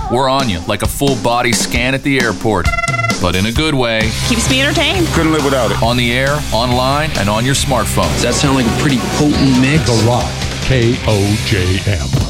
We're on you like a full-body scan at the airport, but in a good way. Keeps me entertained. Couldn't live without it. On the air, online, and on your smartphone. Does that sound like a pretty potent mix? The Rock, KOJM.